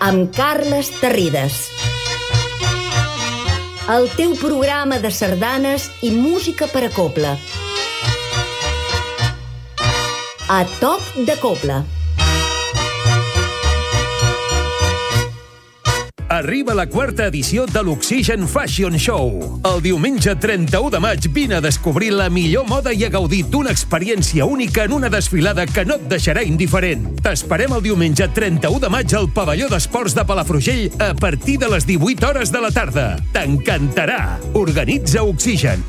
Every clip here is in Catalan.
amb Carles Tarrides. El teu programa de sardanes i música per a cobla. A toc de cobla. Arriba la quarta edició de l'Oxigen Fashion Show. El diumenge 31 de maig vine a descobrir la millor moda i a gaudir d'una experiència única en una desfilada que no et deixarà indiferent. T'esperem el diumenge 31 de maig al pavelló d'esports de Palafrugell a partir de les 18 hores de la tarda. T'encantarà! Organitza Oxigen.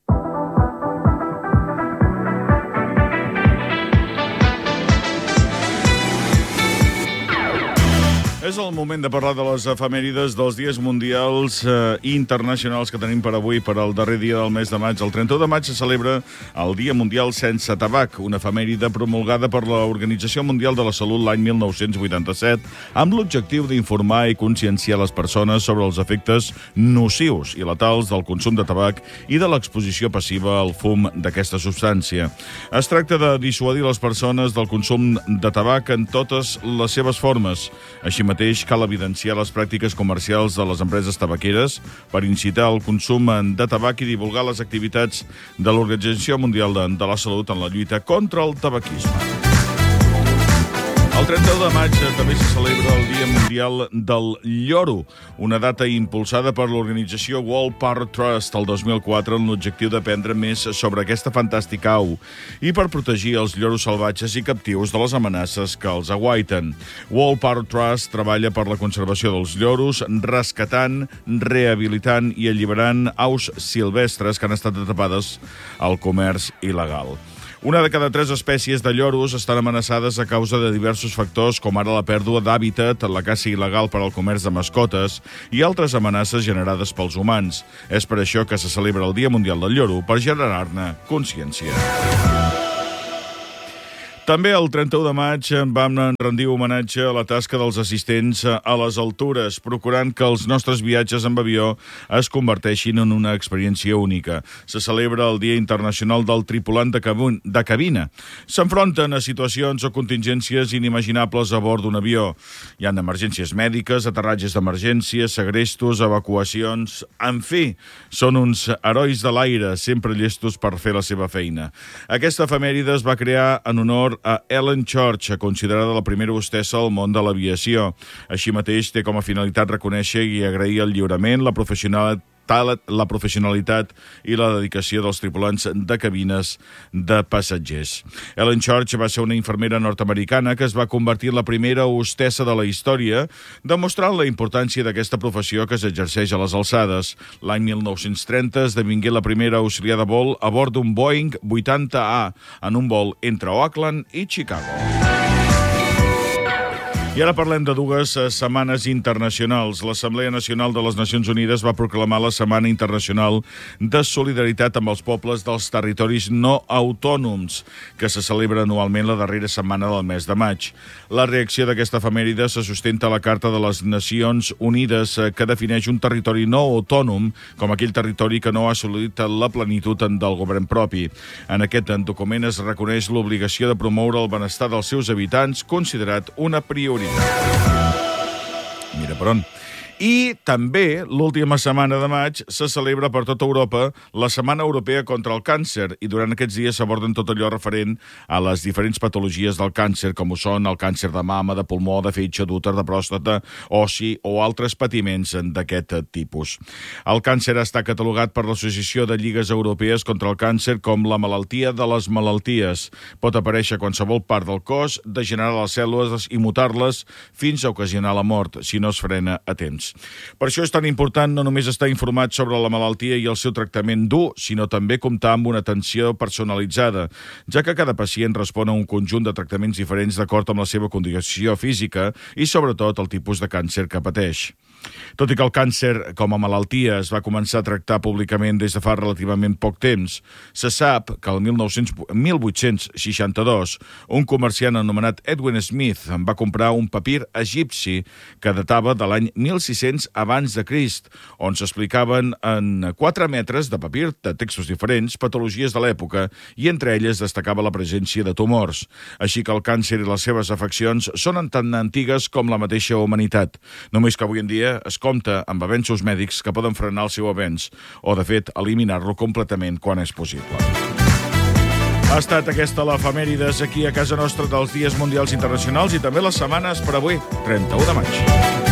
És el moment de parlar de les efemèrides dels dies mundials i internacionals que tenim per avui, per al darrer dia del mes de maig. El 31 de maig se celebra el Dia Mundial Sense Tabac, una efemèride promulgada per l'Organització Mundial de la Salut l'any 1987, amb l'objectiu d'informar i conscienciar les persones sobre els efectes nocius i letals del consum de tabac i de l'exposició passiva al fum d'aquesta substància. Es tracta de dissuadir les persones del consum de tabac en totes les seves formes. Així mateix, cal evidenciar les pràctiques comercials de les empreses tabaqueres per incitar al consum de tabac i divulgar les activitats de l'Organització Mundial de la Salut en la lluita contra el tabaquisme. El 31 de maig també se celebra el Dia Mundial del Lloro, una data impulsada per l'organització World Parrot Trust el 2004 amb l'objectiu d'aprendre més sobre aquesta fantàstica au i per protegir els lloros salvatges i captius de les amenaces que els aguaiten. World Parrot Trust treballa per la conservació dels lloros, rescatant, rehabilitant i alliberant aus silvestres que han estat atrapades al comerç il·legal. Una de cada 3 espècies de lloros estan amenaçades a causa de diversos factors, com ara la pèrdua d'hàbitat, la caça il·legal per al comerç de mascotes i altres amenaces generades pels humans. És per això que se celebra el Dia Mundial del Lloro, per generar-ne consciència. També el 31 de maig vam rendir homenatge a la tasca dels assistents a les altures, procurant que els nostres viatges amb avió es converteixin en una experiència única. Se celebra el Dia Internacional del Tripulant de Cabina. S'enfronten a situacions o contingències inimaginables a bord d'un avió. Hi ha emergències mèdiques, aterratges d'emergències, segrestos, evacuacions... En fi, són uns herois de l'aire, sempre llestos per fer la seva feina. Aquesta efemèride es va crear en honor a Ellen Church, considerada la primera hostessa al món de l'aviació. Així mateix té com a finalitat reconèixer i agrair el lliurament, la professionalitat i la dedicació dels tripulants de cabines de passatgers. Ellen Church va ser una infermera nord-americana que es va convertir en la primera hostessa de la història, demostrant la importància d'aquesta professió que s'exerceix a les alçades. L'any 1930 esdevingué la primera auxiliar de vol a bord d'un Boeing 80A en un vol entre Oakland i Chicago. I ara parlem de dues setmanes internacionals. L'Assemblea Nacional de les Nacions Unides va proclamar la Setmana Internacional de Solidaritat amb els pobles dels territoris no autònoms, que se celebra anualment la darrera setmana del mes de maig. La reacció d'aquesta efemèride se sustenta a la Carta de les Nacions Unides, que defineix un territori no autònom com aquell territori que no ha assolit la plenitud del govern propi. En aquest document es reconeix l'obligació de promoure el benestar dels seus habitants, considerat una prioritat. Mira per on. I també, l'última setmana de maig, se celebra per tota Europa la Setmana Europea contra el Càncer i durant aquests dies s'aborden tot allò referent a les diferents patologies del càncer, com ho són el càncer de mama, de pulmó, de fetge, d'úter, de pròstata, ossi o altres patiments d'aquest tipus. El càncer està catalogat per l'Associació de Lligues Europees contra el Càncer com la malaltia de les malalties. Pot aparèixer a qualsevol part del cos, degenerar les cèl·lules i mutar-les fins a ocasionar la mort, si no es frena a temps. Per això és tan important no només estar informat sobre la malaltia i el seu tractament dur, sinó també comptar amb una atenció personalitzada, ja que cada pacient respon a un conjunt de tractaments diferents d'acord amb la seva condició física i, sobretot, el tipus de càncer que pateix. Tot i que el càncer com a malaltia es va començar a tractar públicament des de fa relativament poc temps, se sap que el 1862 un comerciant anomenat Edwin Smith va comprar un papir egipci que datava de l'any 1600 abans de Crist, on s'explicaven en 4 metres de papir de textos diferents patologies de l'època i entre elles destacava la presència de tumors. Així que el càncer i les seves afeccions són tan antigues com la mateixa humanitat. Només que avui en dia es compta amb avenços mèdics que poden frenar el seu avenç o, de fet, eliminar-lo completament quan és possible. Ha estat aquesta l'efemèrides aquí a casa nostra dels Dies Mundials Internacionals i també les setmanes per avui, 31 de maig.